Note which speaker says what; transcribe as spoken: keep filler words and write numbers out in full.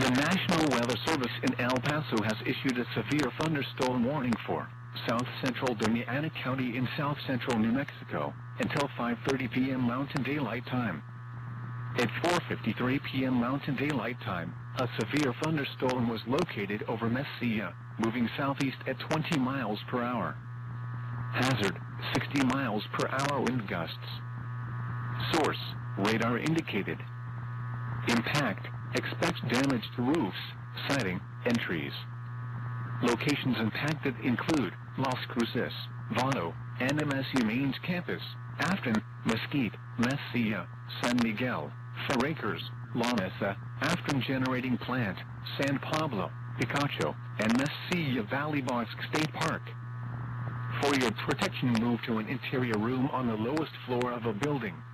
Speaker 1: The National Weather Service in El Paso has issued a severe thunderstorm warning for south central Doña County in south central New Mexico until five thirty p m Mountain Daylight Time. At four fifty-three p m Mountain Daylight Time, a severe thunderstorm was located over Mesilla, moving southeast at twenty miles per hour. Hazard, sixty miles per hour wind gusts. Source, radar indicated. Impact, expect damage to roofs, siding, and trees. Locations impacted include Las Cruces, Vado, and M S U Maine's campus, Afton, Mesquite, Mesilla, San Miguel, Fair Acres, La Mesa, Afton Generating Plant, San Pablo, Picacho, and Mesilla Valley Bosque State Park. For your protection, move to an interior room on the lowest floor of a building.